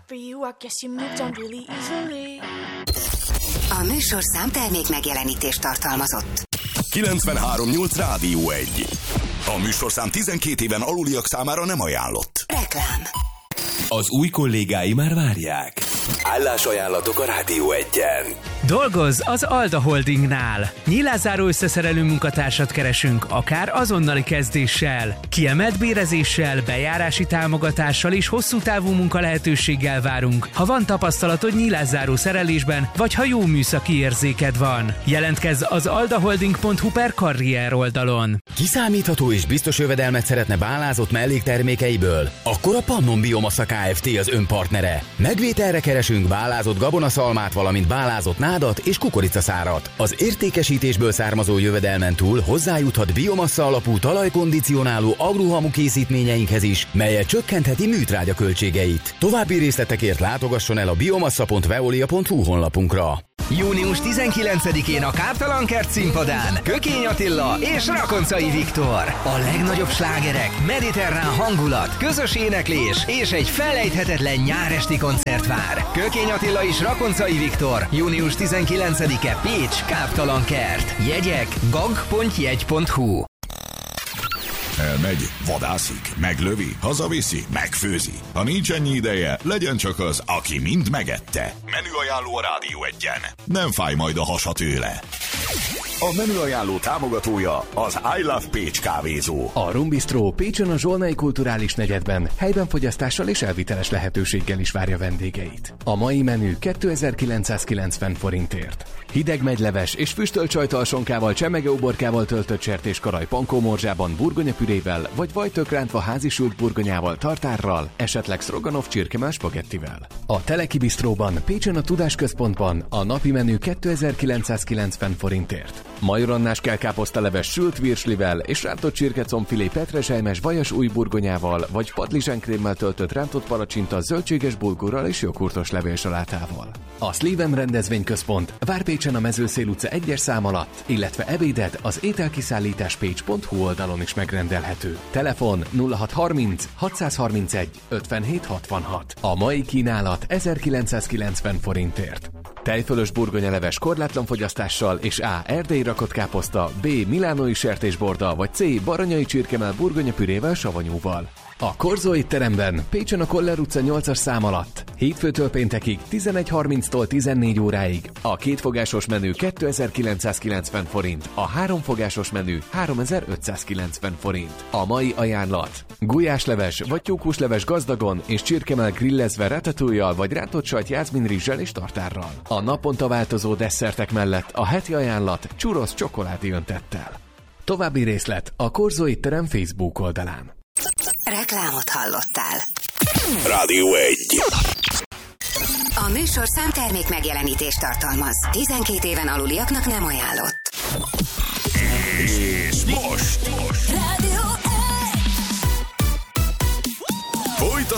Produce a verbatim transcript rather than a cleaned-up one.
for you, I guess you moved on really easily. A műsorszám termék megjelenítést tartalmazott. kilencvenhárom nyolc Rádió egy. A műsorszám tizenkét éven aluliak számára nem ajánlott. Reklám. Az új kollégái már várják. Állásajánlatok a Rádió egyen. Dolgozz az Alda Holdingnál. Nyílászáró összeszerelő munkatársat keresünk, akár azonnali kezdéssel. Kiemelt bérezéssel, bejárási támogatással és hosszú távú munka lehetőséggel várunk, ha van tapasztalatod nyílászáró szerelésben, vagy ha jó műszaki érzéked van. Jelentkezz az aldaholding pont hu per karrier oldalon. Kiszámítható és biztos jövedelmet szeretne bálázott melléktermékeiből? Akkor a Pannon Biomassa Kft. Az önpartnere. Megvételre keresünk bálázott gabonaszalmát, valamint bálázott nádat és kukoricaszárat. Az értékesítésből származó jövedelmen túl hozzájuthat biomassa alapú talajkondicionáló agruhamu készítményeinkhez is, melyel csökkentheti műtrágya költségeit. További részletekért látogasson el a biomassa pont veolia pont hu honlapunkra. június tizenkilencedikén a Káptalankert színpadán Kökény Attila és Rakoncai Viktor. A legnagyobb slágerek, mediterrán hangulat, közös éneklés és egy felejthetetlen nyáresti koncert vár. Kökény Attila és Rakoncai Viktor. június tizenkilencedike Pécs, Káptalankert. Jegyek gag pont jegy pont hu. Elmegy, vadászik, meglövi, hazaviszi, megfőzi. Ha nincs ennyi ideje, legyen csak az, aki mind megette. Menüajánló a Rádió egyen. Nem fáj majd a hasa tőle. A menüajánló támogatója az I Love Pécs kávézó. A Rum Bistro Pécsen a Zsolnai Kulturális Negyedben helyben fogyasztással és elviteles lehetőséggel is várja vendégeit. A mai menü kétezer-kilencszázkilencven forintért. Hideg megyleves és füstölt sajtalsonkával, csemegeuborkával töltött sertéskaraj pankómorzsában, burgonyapürével vagy vajtök rántva házisült burgonyával, tartárral, esetleg sztroganov csirkemell spagettivel. A Teleki Bistróban Pécsen a Tudásközpontban a napi menü kétezer-kilencszázkilencven forintért. Majorannás kelkáposztaleves sült virslivel és rántott csirkecombfilé petrezselymes vajas új burgonyával vagy padlizsánkrémmel töltött rántott palacsinta zöldséges bulgurral és joghurtos levélsalátával. A Szlívem rendezvényközpont vár Pécsen a Mezőszél utca egyes szám alatt, illetve ebédet az ételkiszállítás pécs pont hu oldalon is megrendelhető. Telefon nulla hat harminc hatszázharmincegy ötvenhét hatvanhat. A mai kínálat ezerkilencszázkilencven forintért. Tejfölös burgonyaleves korlátlan fogyasztással és A. erdélyi rakott káposzta, B. milánói sertésborda vagy C. baranyai csirkemell burgonyapürével savanyúval. A Korzó étteremben Pécsen a Koller utca nyolcas szám alatt hétfőtől péntekig tizenegy harminctól tizennégy óráig a kétfogásos menü kétezer-kilencszázkilencven forint, a háromfogásos menü háromezer-ötszázkilencven forint. A mai ajánlat: gulyásleves vagy tyúkhúsleves gazdagon és csirkemell grillezve ratatouille-jal vagy rántott sajt jászminrizssel és tartárral. A naponta változó desszertek mellett a heti ajánlat churros csokoládé öntettel. További részlet a Korzó étterem Facebook oldalán. Reklámot hallottál. Rádió egy. A műsorszám termék megjelenítést tartalmaz. tizenkét éven aluliaknak nem ajánlott.